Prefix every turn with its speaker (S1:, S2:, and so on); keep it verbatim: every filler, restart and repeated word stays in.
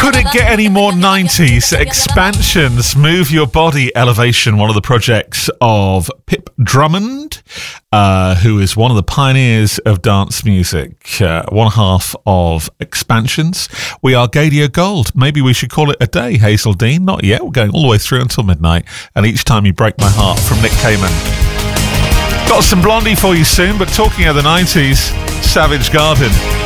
S1: Couldn't get any more nineties. Expansions, Move Your Body, Elevation, one of the projects of Pip Drummond, uh, who is one of the pioneers of dance music, uh, one half of Expansions. We are Gadio Gold. Maybe we should call it a day, Hazel Dean. Not yet. We're going all the way through until midnight. And Each Time You Break My Heart from Nick Kamen. Got some Blondie for you soon, but talking of the nineties, Savage Garden.